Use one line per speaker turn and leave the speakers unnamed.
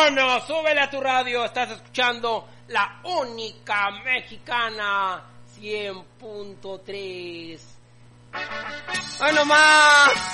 on! Súbele a tu radio, estás escuchando la única mexicana 100.3. ¡Bueno más!